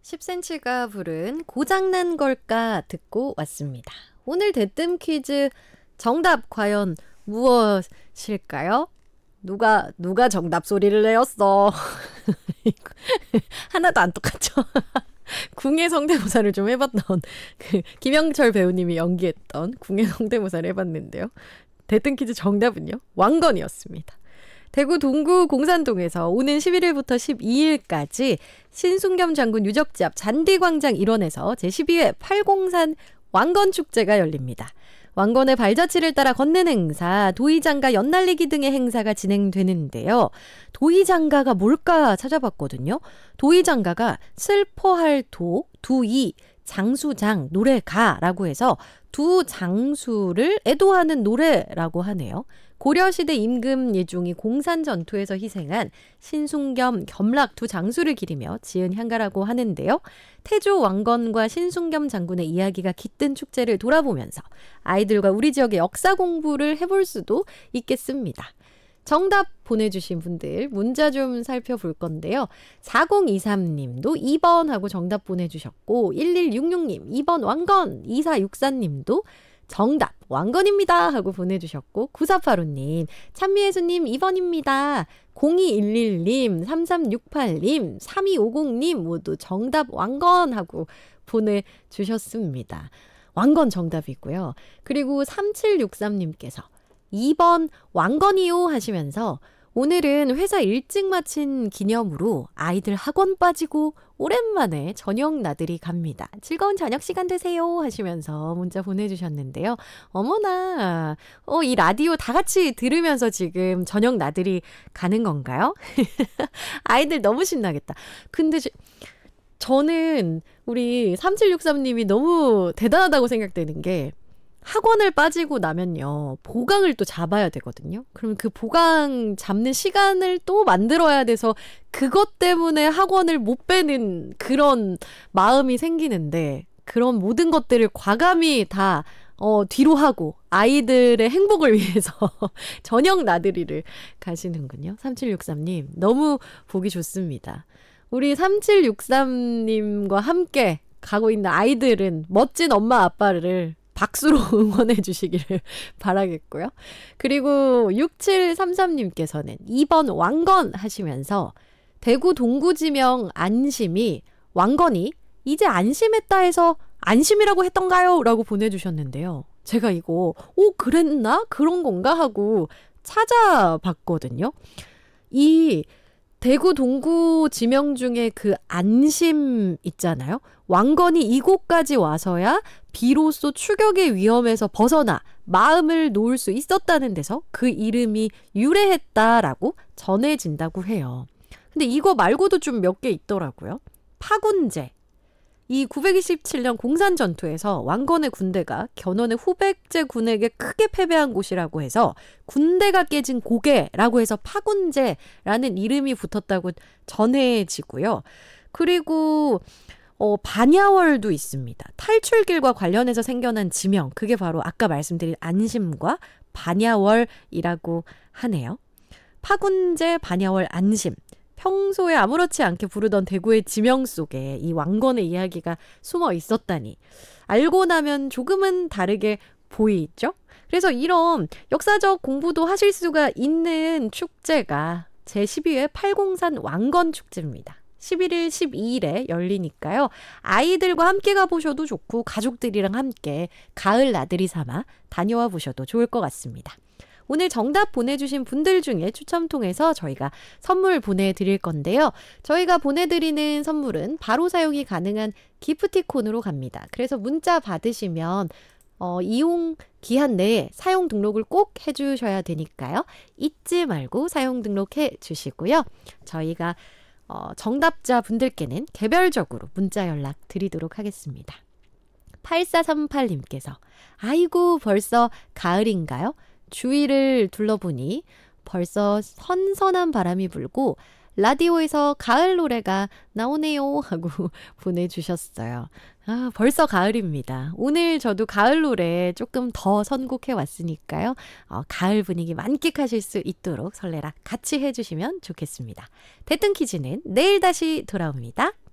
10cm가 부른 고장난 걸까 듣고 왔습니다. 오늘 대뜸 퀴즈 정답 과연 무엇일까요? 누가 정답 소리를 내었어. 하나도 안 똑같죠? 궁예 성대모사를 좀 해봤던 김영철 배우님이 연기했던 궁예 성대모사를 해봤는데요. 대뜸 퀴즈 정답은요, 왕건이었습니다. 대구 동구 공산동에서 오는 11일부터 12일까지 신순겸 장군 유적지 앞 잔디광장 일원에서 제12회 팔공산 왕건축제가 열립니다. 왕건의 발자취를 따라 걷는 행사, 도의장가 연날리기 등의 행사가 진행되는데요. 도의장가가 뭘까 찾아봤거든요. 도의장가가 슬퍼할 도, 두이, 장수장, 노래가라고 해서 두 장수를 애도하는 노래라고 하네요. 고려시대 임금 예종이 공산 전투에서 희생한 신순겸, 겸락 두 장수를 기리며 지은 향가라고 하는데요. 태조 왕건과 신순겸 장군의 이야기가 깃든 축제를 돌아보면서 아이들과 우리 지역의 역사 공부를 해볼 수도 있겠습니다. 정답 보내주신 분들 문자 좀 살펴볼 건데요. 4023님도 2번 하고 정답 보내주셨고, 1166님 2번 왕건, 2464님도 정답 왕건입니다 하고 보내주셨고, 9485님 찬미혜수님 2번입니다. 0211님 3368님 3250님 모두 정답 왕건 하고 보내주셨습니다. 왕건 정답이고요. 그리고 3763님께서 2번 왕건이요 하시면서 오늘은 회사 일찍 마친 기념으로 아이들 학원 빠지고 오랜만에 저녁 나들이 갑니다. 즐거운 저녁 시간 되세요 하시면서 문자 보내주셨는데요. 어머나, 이 라디오 다 같이 들으면서 지금 저녁 나들이 가는 건가요? 아이들 너무 신나겠다. 근데 저는 우리 3763님이 너무 대단하다고 생각되는 게, 학원을 빠지고 나면요, 보강을 또 잡아야 되거든요. 그러면 그 보강 잡는 시간을 또 만들어야 돼서 그것 때문에 학원을 못 빼는 그런 마음이 생기는데, 그런 모든 것들을 과감히 다 뒤로 하고 아이들의 행복을 위해서 저녁 나들이를 가시는군요. 3763님 너무 보기 좋습니다. 우리 3763님과 함께 가고 있는 아이들은 멋진 엄마 아빠를 박수로 응원해 주시기를 바라겠고요. 그리고 6733님께서는 2번 왕건 하시면서 대구 동구지명 안심이 왕건이 이제 안심했다 해서 안심이라고 했던가요? 라고 보내주셨는데요. 제가 이거 그랬나? 그런 건가? 하고 찾아봤거든요. 이 대구 동구 지명 중에 그 안심 있잖아요. 왕건이 이곳까지 와서야 비로소 추격의 위험에서 벗어나 마음을 놓을 수 있었다는 데서 그 이름이 유래했다라고 전해진다고 해요. 근데 이거 말고도 좀 몇 개 있더라고요. 파군제. 이 927년 공산전투에서 왕건의 군대가 견훤의 후백제 군에게 크게 패배한 곳이라고 해서 군대가 깨진 고개라고 해서 파군제라는 이름이 붙었다고 전해지고요. 그리고 반야월도 있습니다. 탈출길과 관련해서 생겨난 지명, 그게 바로 아까 말씀드린 안심과 반야월이라고 하네요. 파군제, 반야월, 안심. 평소에 아무렇지 않게 부르던 대구의 지명 속에 이 왕건의 이야기가 숨어 있었다니 알고 나면 조금은 다르게 보이죠? 그래서 이런 역사적 공부도 하실 수가 있는 축제가 제12회 팔공산 왕건축제입니다. 11일, 12일에 열리니까요. 아이들과 함께 가보셔도 좋고 가족들이랑 함께 가을 나들이 삼아 다녀와 보셔도 좋을 것 같습니다. 오늘 정답 보내주신 분들 중에 추첨 통해서 저희가 선물 보내드릴 건데요. 저희가 보내드리는 선물은 바로 사용이 가능한 기프티콘으로 갑니다. 그래서 문자 받으시면 이용 기한 내에 사용 등록을 꼭 해주셔야 되니까요. 잊지 말고 사용 등록해 주시고요. 저희가 정답자 분들께는 개별적으로 문자 연락 드리도록 하겠습니다. 8438님께서 아이고 벌써 가을인가요? 주위를 둘러보니 벌써 선선한 바람이 불고 라디오에서 가을 노래가 나오네요 하고 보내주셨어요. 벌써 가을입니다. 오늘 저도 가을 노래 조금 더 선곡해 왔으니까요. 가을 분위기 만끽하실 수 있도록 설레라 같이 해주시면 좋겠습니다. 대뜸 퀴즈는 내일 다시 돌아옵니다.